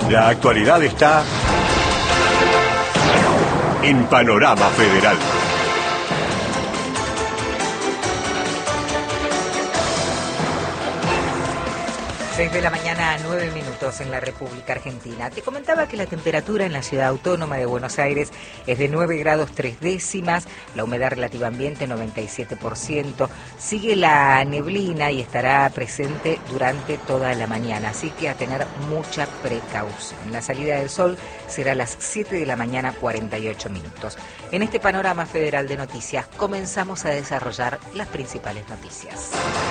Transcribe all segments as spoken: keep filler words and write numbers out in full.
La actualidad está en Panorama Federal. seis de la mañana, nueve minutos en la República Argentina. Te comentaba que la temperatura en la ciudad autónoma de Buenos Aires es de nueve grados tres décimas, la humedad relativa ambiente noventa y siete por ciento, sigue la neblina y estará presente durante toda la mañana, así que a tener mucha precaución. La salida del sol será a las siete de la mañana, cuarenta y ocho minutos. En este panorama federal de noticias comenzamos a desarrollar las principales noticias.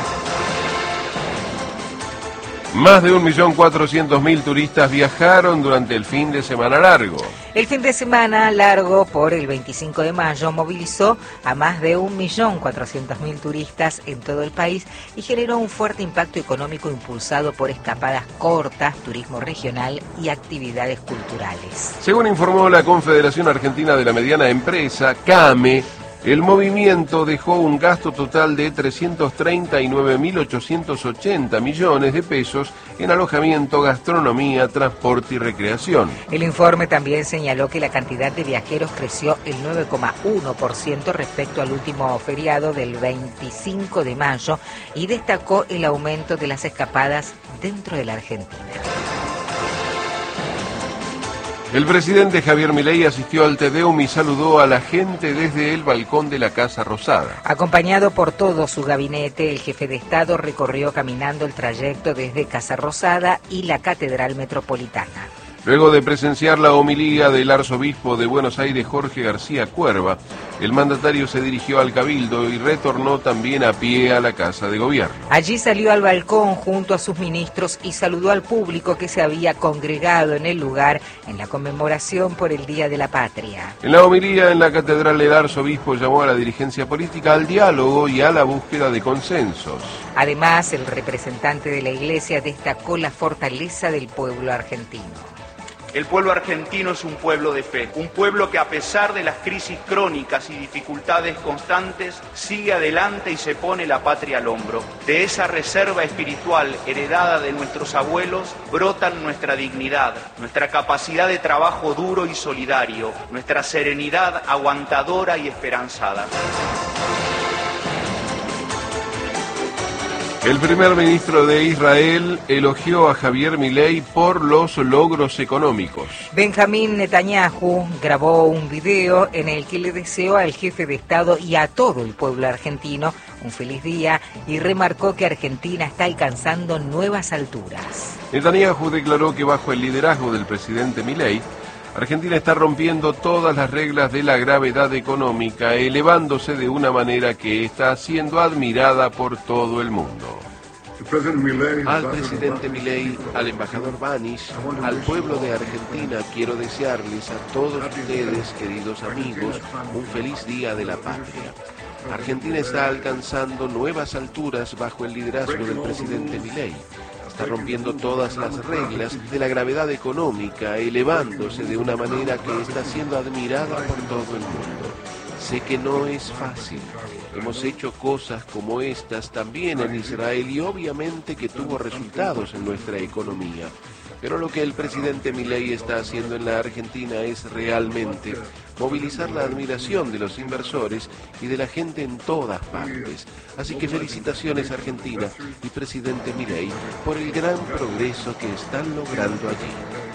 Más de un millón cuatrocientos mil turistas viajaron durante el fin de semana largo. El fin de semana largo por el veinticinco de mayo movilizó a más de un millón cuatrocientos mil turistas en todo el país y generó un fuerte impacto económico impulsado por escapadas cortas, turismo regional y actividades culturales. Según informó la Confederación Argentina de la Mediana Empresa, CAME, el movimiento dejó un gasto total de trescientos treinta y nueve mil ochocientos ochenta millones de pesos en alojamiento, gastronomía, transporte y recreación. El informe también señaló que la cantidad de viajeros creció el nueve coma uno por ciento respecto al último feriado del veinticinco de mayo y destacó el aumento de las escapadas dentro de la Argentina. El presidente Javier Milei asistió al Te Deum y saludó a la gente desde el balcón de la Casa Rosada. Acompañado por todo su gabinete, el jefe de Estado recorrió caminando el trayecto desde Casa Rosada y la Catedral Metropolitana. Luego de presenciar la homilía del arzobispo de Buenos Aires, Jorge García Cuerva, el mandatario se dirigió al Cabildo y retornó también a pie a la Casa de Gobierno. Allí salió al balcón junto a sus ministros y saludó al público que se había congregado en el lugar en la conmemoración por el Día de la Patria. En la homilía en la Catedral, el arzobispo llamó a la dirigencia política al diálogo y a la búsqueda de consensos. Además, el representante de la Iglesia destacó la fortaleza del pueblo argentino. El pueblo argentino es un pueblo de fe, un pueblo que a pesar de las crisis crónicas y dificultades constantes, sigue adelante y se pone la patria al hombro. De esa reserva espiritual heredada de nuestros abuelos, brotan nuestra dignidad, nuestra capacidad de trabajo duro y solidario, nuestra serenidad aguantadora y esperanzada. El primer ministro de Israel elogió a Javier Milei por los logros económicos. Benjamín Netanyahu grabó un video en el que le deseó al jefe de Estado y a todo el pueblo argentino un feliz día y remarcó que Argentina está alcanzando nuevas alturas. Netanyahu declaró que bajo el liderazgo del presidente Milei, Argentina está rompiendo todas las reglas de la gravedad económica, elevándose de una manera que está siendo admirada por todo el mundo. Al presidente Milei, al embajador Banis, al pueblo de Argentina, quiero desearles a todos ustedes, queridos amigos, un feliz Día de la Patria. Argentina está alcanzando nuevas alturas bajo el liderazgo del presidente Milei. Está rompiendo todas las reglas de la gravedad económica, elevándose de una manera que está siendo admirada por todo el mundo. Sé que no es fácil. Hemos hecho cosas como estas también en Israel y obviamente que tuvo resultados en nuestra economía. Pero lo que el presidente Milei está haciendo en la Argentina es realmente movilizar la admiración de los inversores y de la gente en todas partes. Así que felicitaciones Argentina y presidente Milei por el gran progreso que están logrando allí.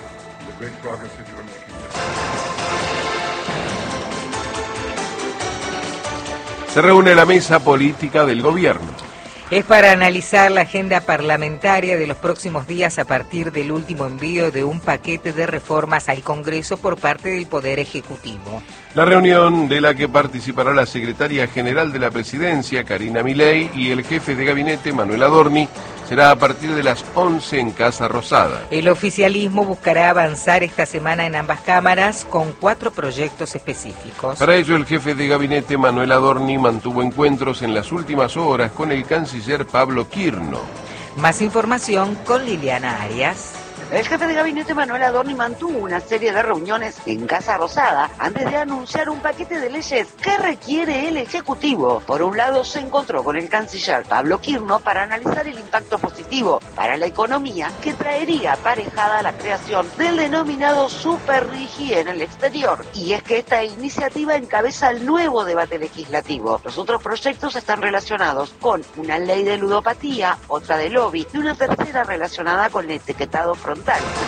Se reúne la mesa política del gobierno. Es para analizar la agenda parlamentaria de los próximos días a partir del último envío de un paquete de reformas al Congreso por parte del Poder Ejecutivo. La reunión de la que participará la secretaria general de la Presidencia, Karina Milei, y el jefe de gabinete, Manuel Adorni, será a partir de las once en Casa Rosada. El oficialismo buscará avanzar esta semana en ambas cámaras con cuatro proyectos específicos. Para ello, el jefe de gabinete, Manuel Adorni, mantuvo encuentros en las últimas horas con el canciller Pablo Quirno. Más información con Liliana Arias. El jefe de gabinete Manuel Adorni mantuvo una serie de reuniones en Casa Rosada antes de anunciar un paquete de leyes que requiere el Ejecutivo. Por un lado, se encontró con el canciller Pablo Quirno para analizar el impacto positivo para la economía que traería aparejada la creación del denominado Super RIGI en el exterior. Y es que esta iniciativa encabeza el nuevo debate legislativo. Los otros proyectos están relacionados con una ley de ludopatía, otra de lobby y una tercera relacionada con el etiquetado frontal.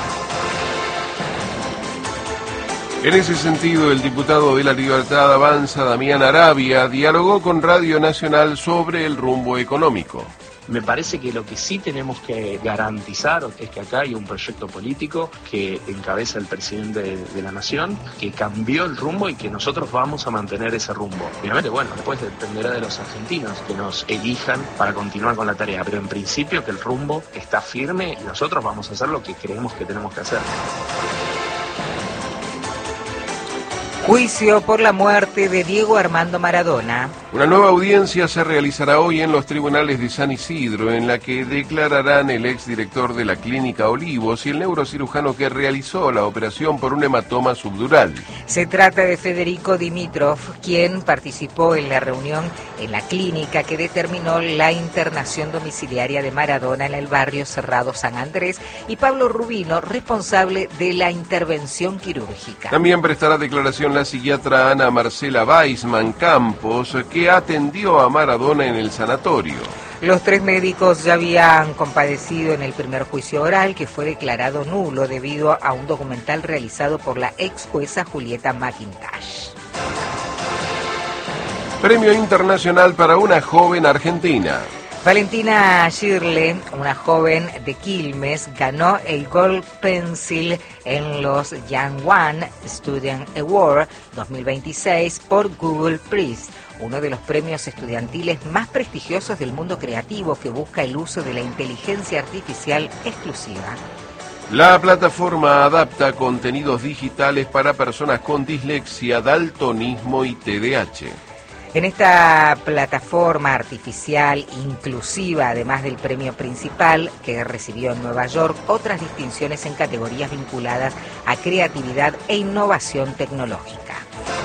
En ese sentido, el diputado de La Libertad Avanza, Damián Arabia, dialogó con Radio Nacional sobre el rumbo económico. Me parece que lo que sí tenemos que garantizar es que acá hay un proyecto político que encabeza el presidente de, de la Nación, que cambió el rumbo y que nosotros vamos a mantener ese rumbo. Obviamente, bueno, después dependerá de los argentinos que nos elijan para continuar con la tarea, pero en principio que el rumbo está firme y nosotros vamos a hacer lo que creemos que tenemos que hacer. Juicio por la muerte de Diego Armando Maradona. Una nueva audiencia se realizará hoy en los tribunales de San Isidro, en la que declararán el exdirector de la Clínica Olivos y el neurocirujano que realizó la operación por un hematoma subdural. Se trata de Federico Dimitrov, quien participó en la reunión en la clínica que determinó la internación domiciliaria de Maradona en el barrio Cerrado San Andrés, y Pablo Rubino, responsable de la intervención quirúrgica. También prestará declaración la psiquiatra Ana Marcela Weisman Campos, que atendió a Maradona en el sanatorio. Los tres médicos ya habían compadecido en el primer juicio oral, que fue declarado nulo debido a un documental realizado por la ex jueza Julieta McIntosh. Premio internacional para una joven argentina. Valentina Shirley, una joven de Quilmes, ganó el Gold Pencil en los Young One Student Award dos mil veintiséis por Google Prize, uno de los premios estudiantiles más prestigiosos del mundo creativo que busca el uso de la inteligencia artificial exclusiva. La plataforma adapta contenidos digitales para personas con dislexia, daltonismo y T D A H. En esta plataforma artificial inclusiva, además del premio principal que recibió en Nueva York, otras distinciones en categorías vinculadas a creatividad e innovación tecnológica.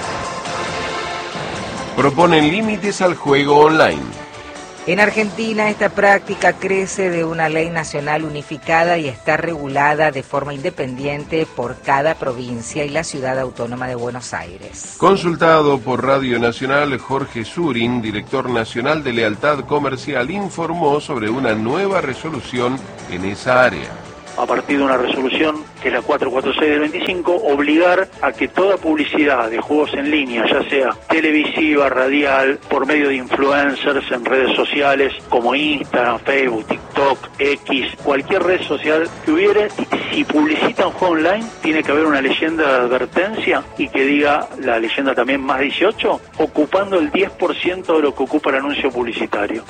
Proponen límites al juego online. En Argentina, esta práctica crece de una ley nacional unificada y está regulada de forma independiente por cada provincia y la Ciudad Autónoma de Buenos Aires. Consultado por Radio Nacional, Jorge Surin, director nacional de Lealtad Comercial, informó sobre una nueva resolución en esa área. A partir de una resolución, que es la cuatrocientos cuarenta y seis del veinticinco, obligar a que toda publicidad de juegos en línea, ya sea televisiva, radial, por medio de influencers en redes sociales como Instagram, Facebook, TikTok, X, cualquier red social que hubiere, si publicita un juego online, tiene que haber una leyenda de advertencia y que diga la leyenda también más dieciocho, ocupando el diez por ciento de lo que ocupa el anuncio publicitario.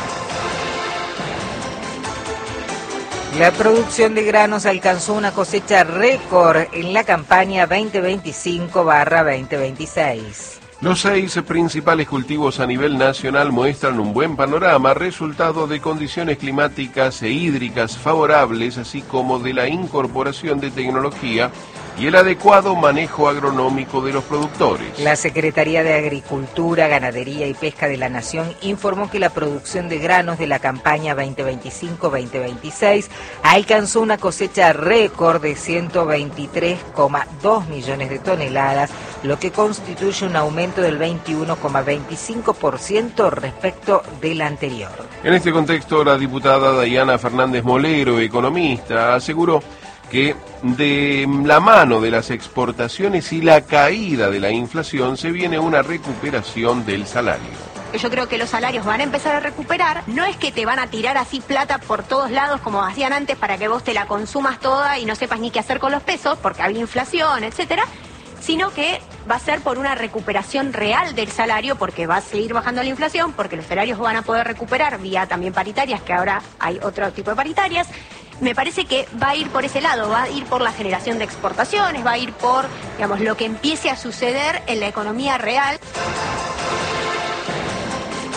La producción de granos alcanzó una cosecha récord en la campaña veinte veinticinco barra veinte veintiséis. Los seis principales cultivos a nivel nacional muestran un buen panorama, resultado de condiciones climáticas e hídricas favorables, así como de la incorporación de tecnología y el adecuado manejo agronómico de los productores. La Secretaría de Agricultura, Ganadería y Pesca de la Nación informó que la producción de granos de la campaña veinte veinticinco veinte veintiséis alcanzó una cosecha récord de ciento veintitrés coma dos millones de toneladas, lo que constituye un aumento del veintiuno coma veinticinco por ciento respecto del anterior. En este contexto, la diputada Dayana Fernández Molero, economista, aseguró que de la mano de las exportaciones y la caída de la inflación se viene una recuperación del salario. Yo creo que los salarios van a empezar a recuperar. No es que te van a tirar así plata por todos lados como hacían antes para que vos te la consumas toda y no sepas ni qué hacer con los pesos porque había inflación, etcétera, sino que va a ser por una recuperación real del salario, porque va a seguir bajando la inflación, porque los salarios van a poder recuperar vía también paritarias, que ahora hay otro tipo de paritarias. Me parece que va a ir por ese lado, va a ir por la generación de exportaciones, va a ir por, digamos, lo que empiece a suceder en la economía real.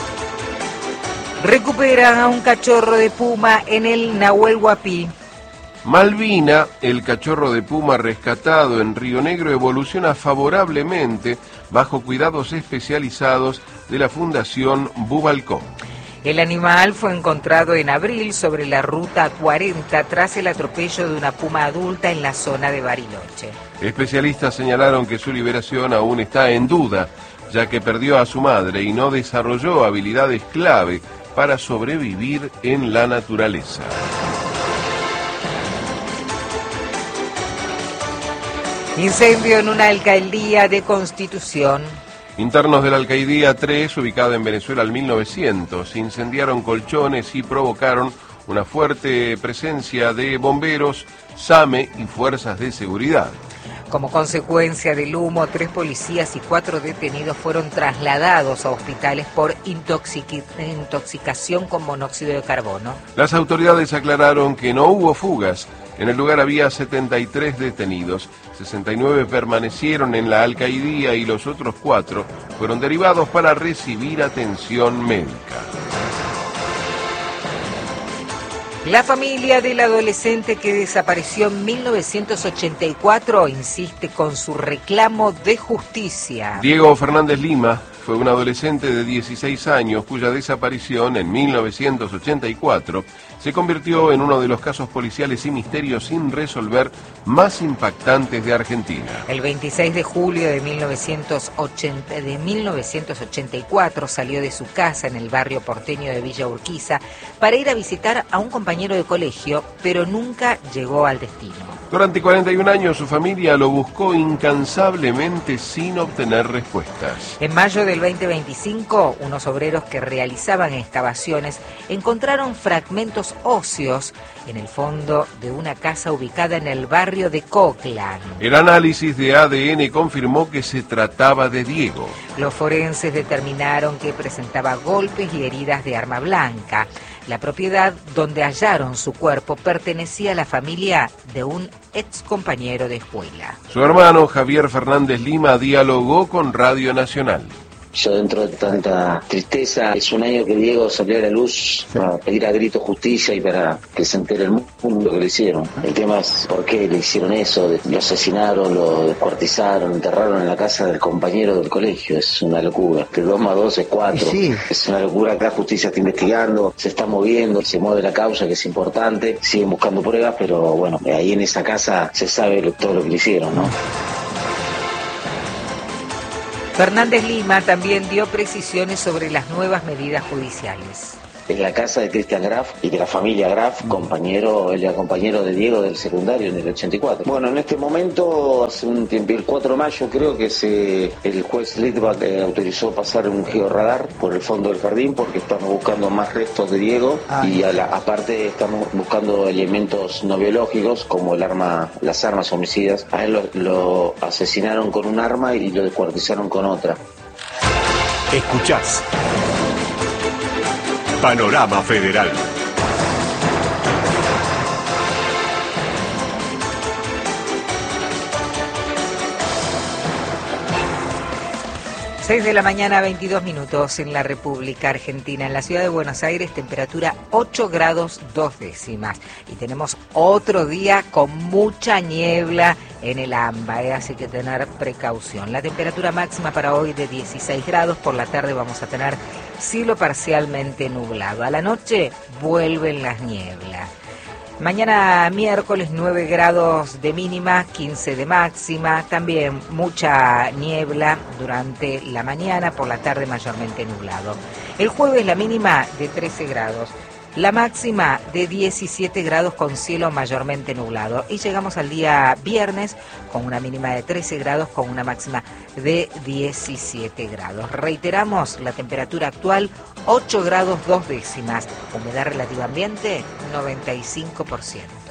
Recuperan a un cachorro de puma en el Nahuel Huapi. Malvina, el cachorro de puma rescatado en Río Negro, evoluciona favorablemente bajo cuidados especializados de la Fundación Bubalcó. El animal fue encontrado en abril sobre la ruta cuarenta tras el atropello de una puma adulta en la zona de Bariloche. Especialistas señalaron que su liberación aún está en duda, ya que perdió a su madre y no desarrolló habilidades clave para sobrevivir en la naturaleza. Incendio en una alcaldía de Constitución. Internos de la Alcaidía tres, ubicada en Venezuela al mil novecientos, incendiaron colchones y provocaron una fuerte presencia de bomberos, SAME y fuerzas de seguridad. Como consecuencia del humo, tres policías y cuatro detenidos fueron trasladados a hospitales por intoxic- intoxicación con monóxido de carbono. Las autoridades aclararon que no hubo fugas. En el lugar había setenta y tres detenidos, sesenta y nueve permanecieron en la Alcaidía y los otros cuatro fueron derivados para recibir atención médica. La familia del adolescente que desapareció en mil novecientos ochenta y cuatro insiste con su reclamo de justicia. Diego Fernández Lima fue un adolescente de dieciséis años cuya desaparición en mil novecientos ochenta y cuatro se convirtió en uno de los casos policiales y misterios sin resolver más impactantes de Argentina. El veintiséis de julio de mil novecientos ochenta, de mil novecientos ochenta y cuatro salió de su casa en el barrio porteño de Villa Urquiza para ir a visitar a un compañero de colegio, pero nunca llegó al destino. Durante cuarenta y un años su familia lo buscó incansablemente sin obtener respuestas. En mayo del veinte veinticinco, unos obreros que realizaban excavaciones encontraron fragmentos óseos en el fondo de una casa ubicada en el barrio de Coclan. El análisis de A D N confirmó que se trataba de Diego. Los forenses determinaron que presentaba golpes y heridas de arma blanca. La propiedad donde hallaron su cuerpo pertenecía a la familia de un ex compañero de escuela. Su hermano Javier Fernández Lima dialogó con Radio Nacional. Yo, dentro de tanta tristeza, es un año que Diego salió a la luz para pedir a grito justicia y para que se entere el mundo lo que le hicieron. El tema es por qué le hicieron eso, lo asesinaron, lo descuartizaron, enterraron en la casa del compañero del colegio. Es una locura. Que dos más dos es cuatro. Sí. Es una locura. La justicia está investigando, se está moviendo, se mueve la causa, que es importante. Siguen buscando pruebas, pero bueno, ahí en esa casa se sabe lo, todo lo que le hicieron, ¿no? Fernández Lima también dio precisiones sobre las nuevas medidas judiciales. En la casa de Cristian Graf y de la familia Graf, compañero, él era compañero de Diego del secundario en el ochenta y cuatro. Bueno, en este momento, hace un tiempo, el cuatro de mayo creo que se, el juez Litvak eh, autorizó pasar un georradar por el fondo del jardín porque estamos buscando más restos de Diego ah, y a la, aparte estamos buscando elementos no biológicos como el arma, las armas homicidas. A él lo, lo asesinaron con un arma y lo descuartizaron con otra. Escuchás Panorama Federal. seis de la mañana, veintidós minutos en la República Argentina. En la ciudad de Buenos Aires, temperatura ocho grados dos décimas. Y tenemos otro día con mucha niebla en el AMBA, ¿eh? Así que tener precaución. La temperatura máxima para hoy de dieciséis grados. Por la tarde vamos a tener cielo parcialmente nublado. A la noche vuelven las nieblas. Mañana miércoles nueve grados de mínima, quince de máxima, también mucha niebla durante la mañana, por la tarde mayormente nublado. El jueves la mínima de trece grados, la máxima de diecisiete grados con cielo mayormente nublado. Y llegamos al día viernes con una mínima de trece grados con una máxima de diecisiete grados. Reiteramos la temperatura actual, ocho grados dos décimas, humedad relativa ambiente noventa y cinco por ciento.